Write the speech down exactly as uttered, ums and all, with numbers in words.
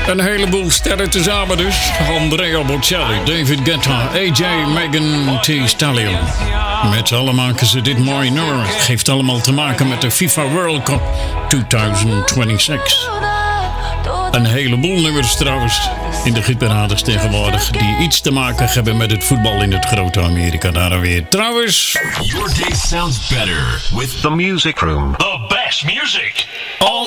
Een heleboel sterren tezamen dus. Andrea Bocelli, David Guetta, A J, Megan Thee Stallion. Met z'n allen maken ze dit mooie nummer. Het geeft allemaal te maken met de FIFA World Cup tweeduizend tweeëntwintig. Een heleboel nummers trouwens in de hitparades tegenwoordig die iets te maken hebben met het voetbal in het grote Amerika daar weer. Trouwens, your day sounds better with The Music Room. the best music. All